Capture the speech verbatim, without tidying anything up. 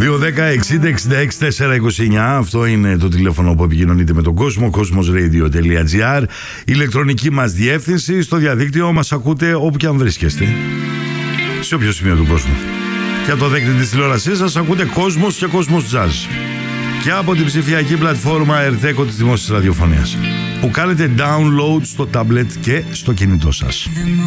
δύο δέκα εξήντα εξήντα έξι τετρακόσια είκοσι εννιά. Αυτό είναι το τηλέφωνο που επικοινωνείτε με τον κόσμο. Cosmos Radio τελεία gr. Ηλεκτρονική μας διεύθυνση. Στο διαδίκτυο μας ακούτε όπου και αν βρίσκεστε, σε όποιο σημείο του κόσμου. Και από το δέκτη της τηλεόρασής σας ακούτε Cosmos και Cosmos Jazz. Και από την ψηφιακή πλατφόρμα Ερτέκο της Δημόσιας Ραδιοφωνίας, που κάνετε download στο tablet και στο κινητό σας.